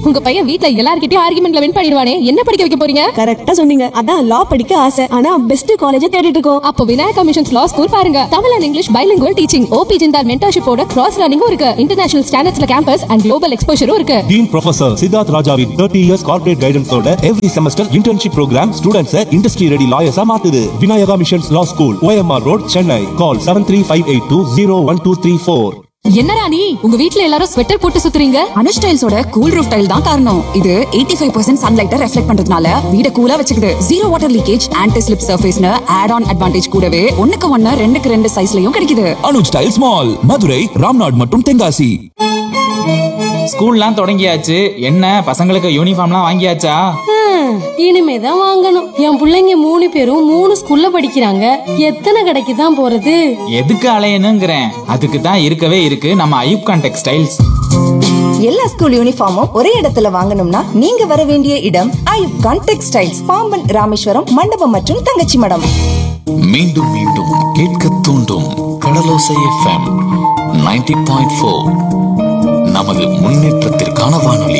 உங்க பையன் வீட்ல எல்லார்கிட்டயும் ஆர்குமெண்ட்ல வின் பண்ணிடுவானே, என்ன படிக்க வைக்க போறீங்க? கரெக்டா சொன்னீங்க. அதான் லா படிக்க ஆசை. ஆனா பெஸ்ட் காலேஜ் தேடிட்டு இருக்கோம். அப்போ விநாயகா மிஷன்ஸ் லா ஸ்கூல் பாருங்க. Tamil and English bilingual teaching, OP Jindal மென்டர்ஷிப்போட cross லேர்னிங்கும் இருக்கு. இன்டர்நேஷனல் ஸ்டாண்டர்ட்ஸ்ல கேம்பஸ் அண்ட் குளோபல் எக்ஸ்போஷரும் இருக்கு. டீன் ப்ரொஃபசர் சித்தார்த் ராஜாவின் 30 years corporate கைடன்ஸோட every semester internship program students industry ready லாயர்ஸா மாத்துது. Vinayaka missions லா ஸ்கூல், OMR ரோட், சென்னை. கால் 7358201234. என்னடா நீ உங்க வீட்ல எல்லாரும் ஸ்வெட்டர் போட்டு சுத்துறீங்க? அனுஷ் டைல்ஸோட கூல் ரூஃப் டைல் தான் காரணம். இது 85% சன்லைட்டை ரெஃப்ளெக்ட் பண்றதுனால வீட கூலா வச்சுக்குது. Zero water leakage, anti slip சர்ஃபேஸ்னு add on advantage கூடவே 1:1 2:2 சைஸ்லயும் கிடைக்குது. அனுஷ் டைல்ஸ் மால், மதுரை, ராம்நாட் மற்றும் தென்காசி. ஸ்கூல்லாம் தொடங்கியாச்சு. என்ன பசங்களுக்கு யூனிஃபார்ம்லாம் வாங்கியாச்சா? இனிமேதான் வாங்கணும். என் பிள்ளைங்க 3 பேரும் 3 ஸ்கூல்ல படிக்கிறாங்க. எத்தனை கடைக்கு தான் போறது? எதுக்கு அலையணுங்கிறேன். அதுக்கு தான் இருக்கவே இருக்கு நம்ம ஐயூப்கான் டெக்ஸ்டைல்ஸ். எல்லா ஸ்கூல் யூனிஃபார்மும் ஒரே இடத்துல வாங்கணும்னா நீங்க வர வேண்டிய இடம் ஐயூப்கான் டெக்ஸ்டைல்ஸ், பாம்பன், ராமேஸ்வரம், மண்டபம் மற்றும் தங்கச்சி மடம். மீண்டும் மீண்டும் கேட்க தூண்டும் கடலோசை FM 90.4. நமது முன்னேற்றத்திற்கான வானொலி.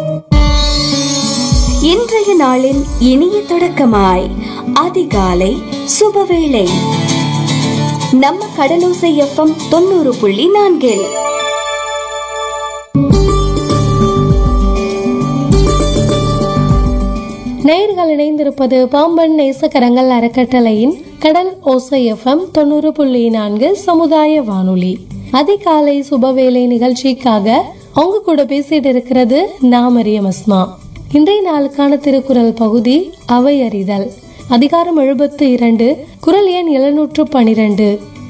இன்றைய நாளின் இனிய தொடக்கமாய் அதிகாலை சுபவேளை நம்ம கடலோசை FM 90.4. நேயர்கள் இணைந்திருப்பது பாம்பன் நேசக்கரங்கள் அறக்கட்டளையின் கடல் ஓசை FM 90.4 சமுதாய வானொலி. அதிகாலை சுபவேளை நிகழ்ச்சிக்காக அவங்க கூட பேசிட்டு இருக்கிறது நான் மரியம் அஸ்மா. இன்றைய நாளுக்கான திருக்குறள் பகுதி அவை அறிதல், அதிகாரம் 72, குறள் எண் 712.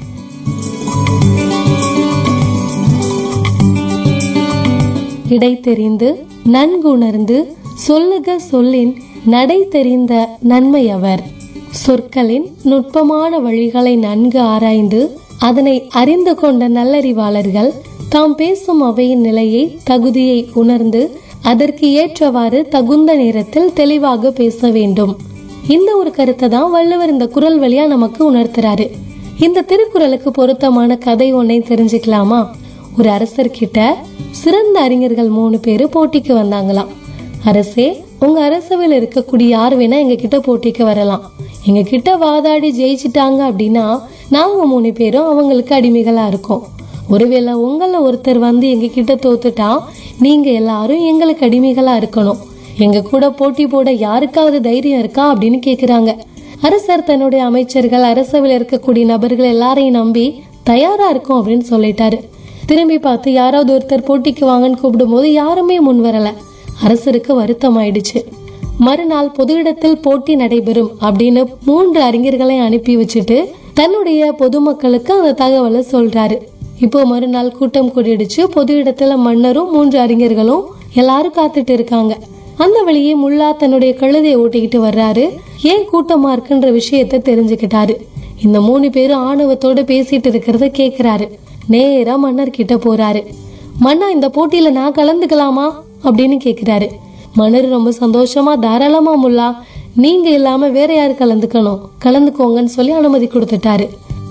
இடை தெரிந்து நன்குணர்ந்து சொல்லுக சொல்லின் நடை தெரிந்த நன்மை அவர். சொற்களின் நுட்பமான வழிகளை நன்கு ஆராய்ந்து அதனை அறிந்து கொண்ட நல்லறிவாளர்கள் தாம் பேசும் அவையின் நிலையை தகுதியை உணர்ந்து அதற்கு ஏற்றவாறு தகுந்த நேரத்தில் தெளிவாக பேச வேண்டும். இந்த ஒரு கருத்தை தான் வள்ளுவர் இந்த குறள் வழியா நமக்கு உணர்த்துறாரு. இந்த திருக்குறளுக்கு பொருத்தமான கதை ஒன்றை தெரிஞ்சுக்கலாமா? ஒரு அரசர்கிட்ட சிறந்த அறிஞர்கள் 3 பேரு போட்டிக்கு வந்தாங்களாம். அரசே, உங்க அரசவையில் இருக்கக்கூடிய யார் வேணா எங்க கிட்ட போட்டிக்கு வரலாம். எங்க கிட்ட வாதாடி ஜெயிச்சிட்டாங்க அப்படின்னா நாங்க 3 பேரும் அவங்களுக்கு அடிமைகளா இருக்கோம். ஒருவேளை உங்கள ஒருத்தர் வந்து எங்க கிட்ட தோத்துட்டா நீங்க எல்லாரும் எங்களுக்கு அடிமைகளா இருக்கணும். எங்க கூட போட்டி போட யாருக்காவது தைரியம் இருக்கா அப்படின்னு கேக்குறாங்க. அரசர் தன்னுடைய அமைச்சர்கள், அரசவையில் இருக்கக்கூடிய நபர்கள் எல்லாரையும் நம்பி தயாரா இருக்கும் அப்படின்னு சொல்லிட்டாரு. திரும்பி பார்த்து யாராவது ஒருத்தர் போட்டிக்கு வாங்கன்னு கூப்பிடும் போது யாருமே முன் வரல. அரசருக்கு வருத்தம் ஆயிடுச்சு. மறுநாள் பொது இடத்தில் போட்டி நடைபெறும் அப்படின்னு 3 அறிஞர்களை அனுப்பி வச்சுட்டு தன்னுடைய பொதுமக்களுக்கு அந்த தகவலை சொல்றாரு. இப்போ மறுநாள் கூட்டம் கூடிடுச்சு. பொது இடத்துல மன்னரும் 3 அறிஞர்களும் எல்லாரும் காத்துட்டு இருக்காங்க. அந்த வழியே முல்லா தன்னுடைய கழுதையை ஓட்டிக்கிட்டு வர்றாரு. ஏன் கூட்டமா இருக்குன்ற விஷயத்த தெரிஞ்சுக்கிட்டாரு. இந்த 3 பேரும் ஆணவத்தோட பேசிட்டு இருக்கிறத கேக்குறாரு. நேரா மன்னர் கிட்ட போறாரு. மன்னா, இந்த போட்டியில நான் கலந்துக்கலாமா அப்படின்னு கேக்குறாரு. மன்னர் ரொம்ப சந்தோஷமா, தாராளமா முல்லா, நீங்க இல்லாம வேற யாரு கலந்துக்கணும், கலந்துக்கோங்கன்னு சொல்லி அனுமதி கொடுத்துட்டாரு.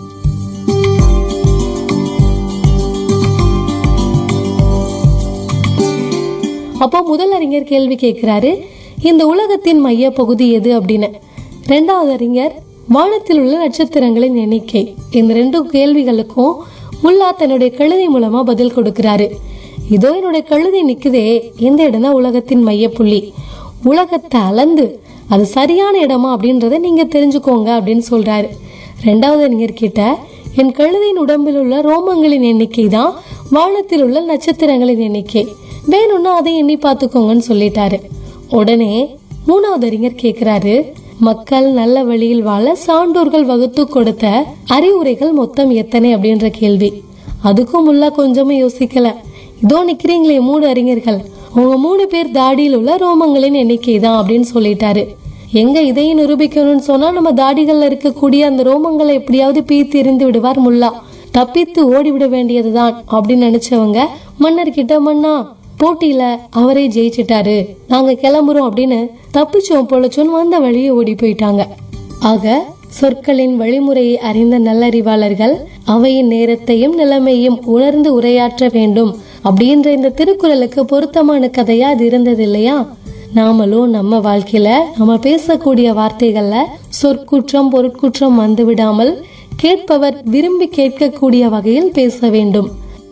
அப்போ முதல் அறிஞர் கேள்வி கேட்கிறாரு, இந்த உலகத்தின் மைய பகுதி எது அப்படின்னு. 2வது அறிஞர் வானத்தில் உள்ள நட்சத்திரங்களின் எண்ணிக்கை. இந்த 2 கேள்விகளுக்கும் முல்லா தன்னுடைய கழுதை மூலமா பதில் கொடுக்கிறாரு. இதோ என்னுடைய கழுதை நிக்குதே, இந்த இடம் தான் உலகத்தின் மைய புள்ளி. உலகத்தை அளந்து அது சரியான இடமா அப்படின்றத நீங்க தெரிஞ்சுக்கோங்க அப்படின்னு சொல்றாரு. 2வது அறிஞர் கிட்ட என் கழுதையின் உடம்பில் உள்ள ரோமங்களின் எண்ணிக்கை தான் வானத்தில் உள்ள நட்சத்திரங்களின் எண்ணிக்கை, வேணும்னா அதை எண்ணி பார்த்துக்கோங்கன்னு சொல்லிட்டாரு. உடனே 3வது அறிஞர் கேக்குறாரு, மக்கள் நல்ல வழியில் வாழ சான்றோர்கள் வகுத்து கொடுத்த அறிவுரைகள் மொத்தம் எத்தனை அப்படின்ற கேள்வி. அதுக்கும் முல்லா கொஞ்சமும் யோசிக்கல. இதோ நிக்கிறீங்களே 3 அறிஞர்கள், உங்க 3 பேர் தாடியில் உள்ள ரோமங்களின் எண்ணிக்கை தான் அப்படின்னு சொல்லிட்டாரு. எங்க இதையும் நிரூபிக்கணும்னு சொன்னா நம்ம தாடிகள்ல இருக்கக்கூடிய அந்த ரோமங்களை எப்படியாவது பீத்து எறிந்து விடுவார் முல்லா. தப்பித்து ஓடிவிட வேண்டியதுதான் அப்படின்னு நினைச்சவங்க மன்னர் கிட்ட, மன்னா, போட்டியில அவரே ஜெயிச்சிட்டாரு, நாங்க கிளம்புறோம் அப்படின்னு தப்பிச்சோம் பொழைச்சோன்னு வந்த வழியே ஓடி போயிட்டாங்க. ஆக சொற்களின் வழிமுறையை அறிந்த நல்லறிவாளர்கள் அவையின் நேரத்தையும் நிலைமையும் உணர்ந்து உரையாற்ற வேண்டும் அப்படின்ற இந்த திருக்குறளுக்கு பொருத்தமான கதையா அது இருந்தது இல்லையா? நாமளும் நம்ம வாழ்க்கையில நம்ம பேசக்கூடிய வார்த்தைகள்ல சொற்குற்றம் பொருட்குற்றம் வந்து விடாமல் கேட்பவர் விரும்பி கேட்கக்கூடிய வகையில் பேச வேண்டும்.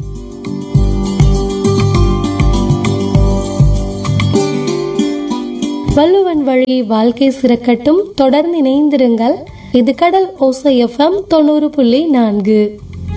வள்ளுவன் வழி வாழ்க்கை சிறக்கட்டும். தொடர்ந்து இணைந்திருங்கள். இது கடல் ஓசை FM 90.4.